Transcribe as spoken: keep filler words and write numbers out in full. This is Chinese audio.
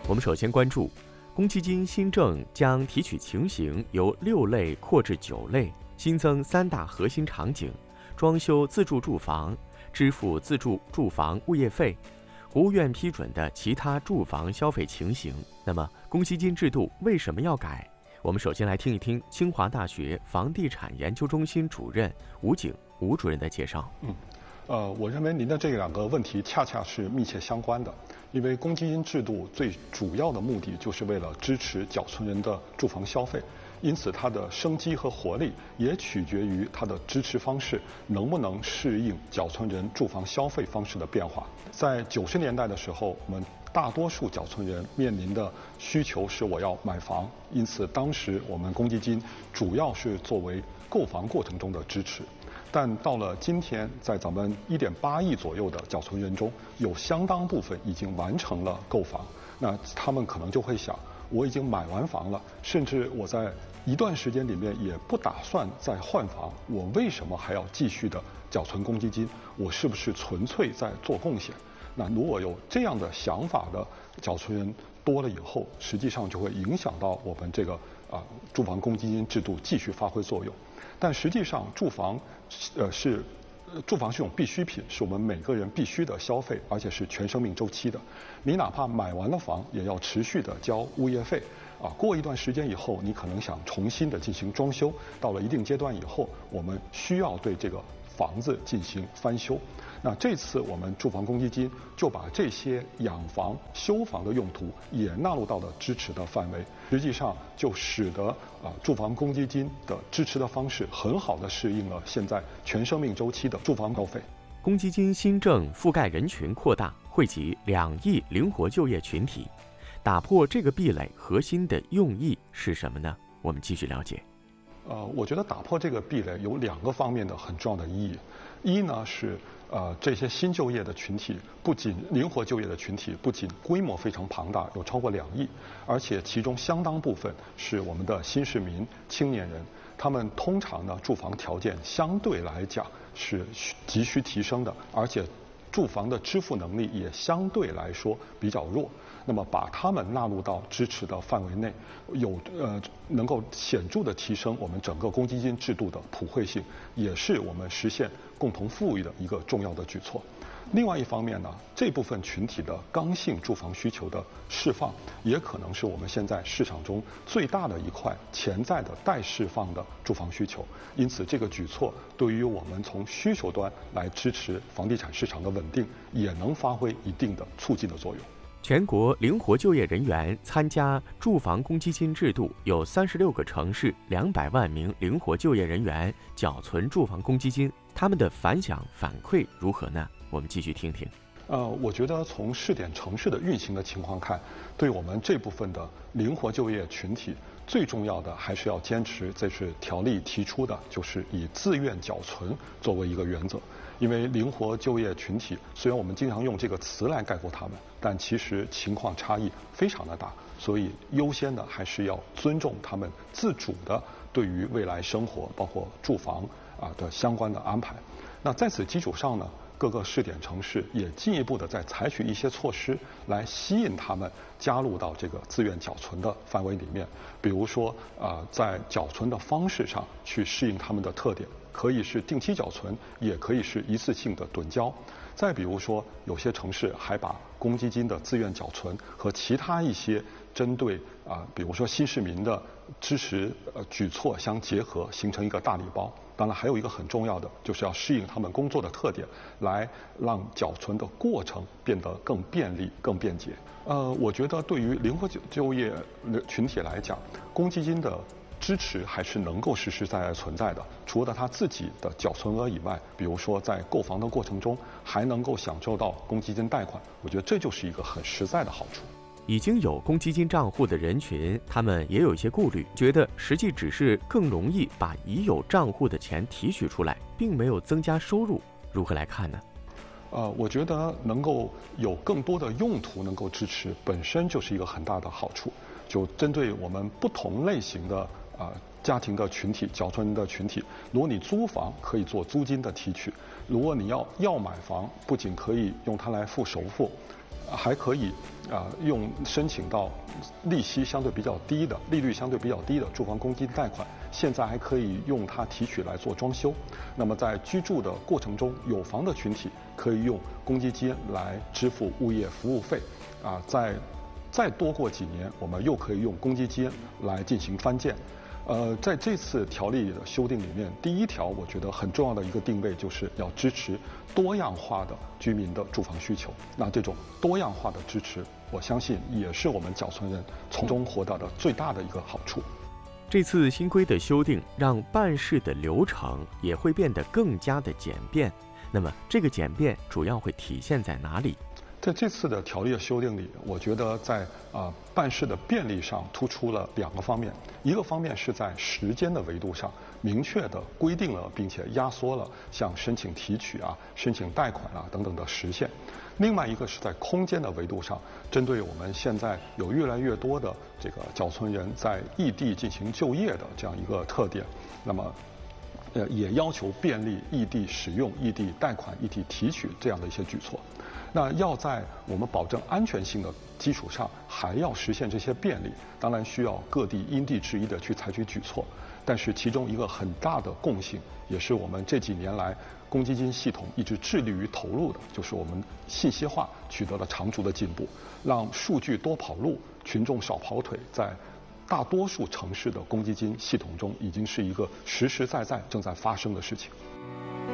我们首先关注，公积金新政将提取情形由六类扩至九类，新增三大核心场景：装修自住住房、支付自住住房物业费、国务院批准的其他住房消费情形。那么，公积金制度为什么要改？我们首先来听一听清华大学房地产研究中心主任吴景吴主任的介绍。 嗯，呃，我认为您的这两个问题恰恰是密切相关的，因为公积金制度最主要的目的就是为了支持缴存人的住房消费，因此它的生机和活力也取决于它的支持方式能不能适应缴存人住房消费方式的变化。在九十年代的时候，我们大多数缴存人面临的需求是我要买房，因此当时我们公积金主要是作为购房过程中的支持。但到了今天，在咱们一点八亿左右的缴存人中，有相当部分已经完成了购房，那他们可能就会想，我已经买完房了，甚至我在一段时间里面也不打算再换房，我为什么还要继续的缴存公积金？我是不是纯粹在做贡献？那如果有这样的想法的缴存人多了以后，实际上就会影响到我们这个啊住房公积金制度继续发挥作用。但实际上，住房呃是住房是种必需品，是我们每个人必须的消费，而且是全生命周期的。你哪怕买完了房，也要持续的交物业费啊。过一段时间以后，你可能想重新的进行装修，到了一定阶段以后，我们需要对这个房子进行翻修。那这次我们住房公积金就把这些养房、修房的用途也纳入到了支持的范围，实际上就使得啊住房公积金的支持的方式很好的适应了现在全生命周期的住房消费。 公积金新政覆盖人群扩大，惠及两亿灵活就业群体，打破这个壁垒核心的用意是什么呢？我们继续了解。 呃，我觉得打破这个壁垒有两个方面的很重要的意义。一呢是呃这些新就业的群体，不仅灵活就业的群体，不仅规模非常庞大，有超过两亿，而且其中相当部分是我们的新市民、青年人，他们通常呢住房条件相对来讲是急需提升的，而且住房的支付能力也相对来说比较弱。那么把他们纳入到支持的范围内，有呃能够显著的提升我们整个公积金制度的普惠性，也是我们实现共同富裕的一个重要的举措。另外一方面呢，这部分群体的刚性住房需求的释放，也可能是我们现在市场中最大的一块潜在的待释放的住房需求。因此，这个举措对于我们从需求端来支持房地产市场的稳定，也能发挥一定的促进的作用。 全国灵活就业人员参加住房公积金制度有三十六个城市，两百万名灵活就业人员缴存住房公积金，他们的反响反馈如何呢？我们继续听听。 呃，我觉得从试点城市的运行的情况看，对我们这部分的灵活就业群体，最重要的还是要坚持，这是条例提出的，就是以自愿缴存作为一个原则。因为灵活就业群体，虽然我们经常用这个词来概括他们，但其实情况差异非常的大，所以优先的还是要尊重他们自主的对于未来生活，包括住房啊的相关的安排。那在此基础上呢，各个试点城市也进一步的在采取一些措施来吸引他们加入到这个自愿缴存的范围里面，比如说啊、呃，在缴存的方式上去适应他们的特点，可以是定期缴存，也可以是一次性的趸交。再比如说，有些城市还把公积金的自愿缴存和其他一些针对啊、呃，比如说新市民的支持呃举措相结合，形成一个大礼包。当然，还有一个很重要的，就是要适应他们工作的特点，来让缴存的过程变得更便利、更便捷。呃，我觉得对于灵活就业群体来讲，公积金的支持还是能够实实在在存在的。除了他自己的缴存额以外，比如说在购房的过程中，还能够享受到公积金贷款，我觉得这就是一个很实在的好处。 已经有公积金账户的人群，他们也有一些顾虑，觉得实际只是更容易把已有账户的钱提取出来，并没有增加收入。如何来看呢？ 呃，我觉得能够有更多的用途能够支持，本身就是一个很大的好处。就针对我们不同类型的啊、呃、家庭的群体、缴存的群体，如果你租房可以做租金的提取， 如果你要要买房，不仅可以用它来付首付，还可以啊、呃、用申请到利息相对比较低的、利率相对比较低的住房公积金贷款，现在还可以用它提取来做装修。那么在居住的过程中，有房的群体可以用公积金来支付物业服务费，啊，在再多过几年，我们又可以用公积金来进行翻建。呃，在这次条例的修订里面，第一条我觉得很重要的一个定位就是要支持多样化的居民的住房需求。那这种多样化的支持，我相信也是我们缴存人从中获得的最大的一个好处。 这次新规的修订，让办事的流程也会变得更加的简便。那么，这个简便主要会体现在哪里？ 在这次的条例的修订里，我觉得在啊、呃、办事的便利上突出了两个方面，一个方面是在时间的维度上明确的规定了并且压缩了像申请提取啊、申请贷款啊等等的时限，另外一个是在空间的维度上，针对我们现在有越来越多的这个缴存人在异地进行就业的这样一个特点，那么呃也要求便利异地使用、异地贷款、异地提取这样的一些举措。那要在我们保证安全性的基础上，还要实现这些便利，当然需要各地因地制宜的去采取举措。但是其中一个很大的共性，也是我们这几年来公积金系统一直致力于投入的，就是我们信息化取得了长足的进步，让数据多跑路，群众少跑腿，在大多数城市的公积金系统中，已经是一个实实在在正在发生的事情。